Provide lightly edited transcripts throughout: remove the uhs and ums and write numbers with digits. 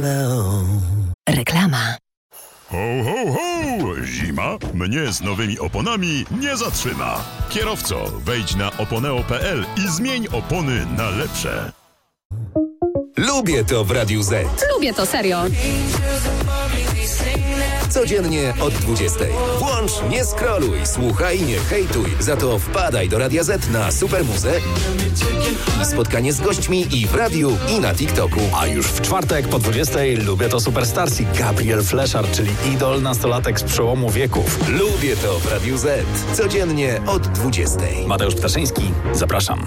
hello. Reklama. Ho, ho, ho! Zima mnie z nowymi oponami nie zatrzyma. Kierowco, wejdź na oponeo.pl i zmień opony na lepsze. Lubię to w Radiu Z. Lubię to, serio. Codziennie od 20. Włącz, nie scrolluj, słuchaj, nie hejtuj. Za to wpadaj do Radia Z na Supermuzę i spotkanie z gośćmi i w radiu, i na TikToku. A już w czwartek po 20 lubię to Superstars i Gabriel Fleszar, czyli idol nastolatek z przełomu wieków. Lubię to w Radiu Z. Codziennie od 20. Mateusz Ptaszyński, zapraszam.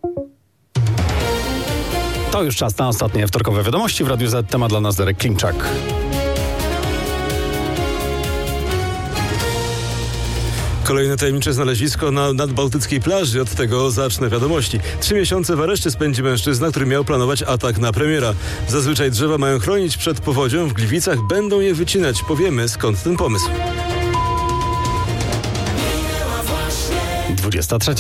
To już czas na ostatnie wtorkowe wiadomości w Radiu Z. Temat dla nas Darek Klimczak. Kolejne tajemnicze znalezisko na nadbałtyckiej plaży. Od tego zacznę wiadomości. 3 miesiące w areszcie spędzi mężczyzna, który miał planować atak na premiera. Zazwyczaj drzewa mają chronić przed powodzią. W Gliwicach będą je wycinać. Powiemy, skąd ten pomysł. 23.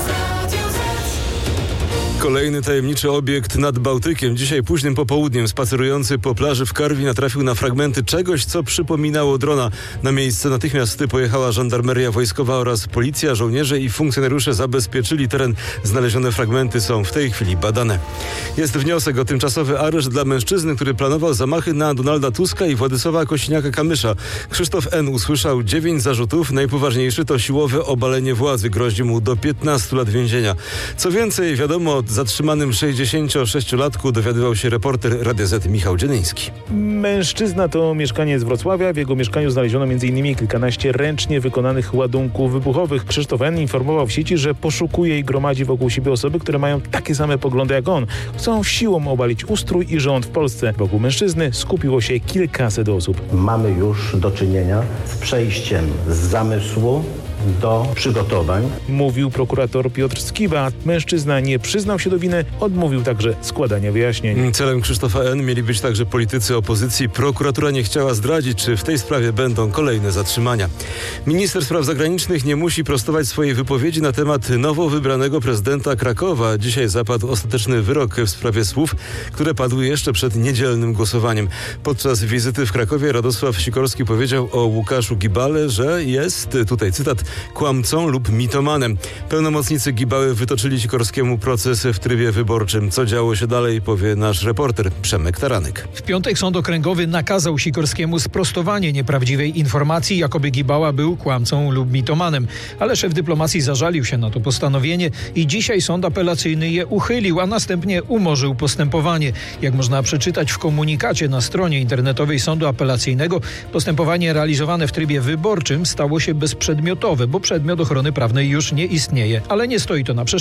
Kolejny tajemniczy obiekt nad Bałtykiem. Dzisiaj późnym popołudniem spacerujący po plaży w Karwi natrafił na fragmenty czegoś, co przypominało drona. Na miejsce natychmiast pojechała żandarmeria wojskowa oraz policja. Żołnierze i funkcjonariusze zabezpieczyli teren. Znalezione fragmenty są w tej chwili badane. Jest wniosek o tymczasowy areszt dla mężczyzny, który planował zamachy na Donalda Tuska i Władysława Kosiniaka-Kamysza. Krzysztof N. usłyszał 9 zarzutów. Najpoważniejszy to siłowe obalenie władzy. Grozi mu do 15 lat więzienia. Co więcej, wiadomo o zatrzymanym 66-latku dowiadywał się reporter Radia Z Michał Dzienyński. Mężczyzna to mieszkaniec Wrocławia. W jego mieszkaniu znaleziono m.in. kilkanaście ręcznie wykonanych ładunków wybuchowych. Krzysztof N. informował w sieci, że poszukuje i gromadzi wokół siebie osoby, które mają takie same poglądy jak on. Chcą siłą obalić ustrój i rząd w Polsce. Wokół mężczyzny skupiło się kilkaset osób. Mamy już do czynienia z przejściem z zamysłu do przygotowań. Mówił prokurator Piotr Skiba. Mężczyzna nie przyznał się do winy, odmówił także składania wyjaśnień. Celem Krzysztofa N. mieli być także politycy opozycji. Prokuratura nie chciała zdradzić, czy w tej sprawie będą kolejne zatrzymania. Minister spraw zagranicznych nie musi prostować swojej wypowiedzi na temat nowo wybranego prezydenta Krakowa. Dzisiaj zapadł ostateczny wyrok w sprawie słów, które padły jeszcze przed niedzielnym głosowaniem. Podczas wizyty w Krakowie Radosław Sikorski powiedział o Łukaszu Gibale, że jest, tutaj cytat, kłamcą lub mitomanem. Pełnomocnicy Gibały wytoczyli Sikorskiemu proces w trybie wyborczym. Co działo się dalej, powie nasz reporter Przemek Taranek. W piątek Sąd Okręgowy nakazał Sikorskiemu sprostowanie nieprawdziwej informacji, jakoby Gibała był kłamcą lub mitomanem. Ale szef dyplomacji zażalił się na to postanowienie i dzisiaj sąd apelacyjny je uchylił, a następnie umorzył postępowanie. Jak można przeczytać w komunikacie na stronie internetowej Sądu Apelacyjnego, postępowanie realizowane w trybie wyborczym stało się bezprzedmiotowe, bo przedmiot ochrony prawnej już nie istnieje. Ale nie stoi to na przeszkodzie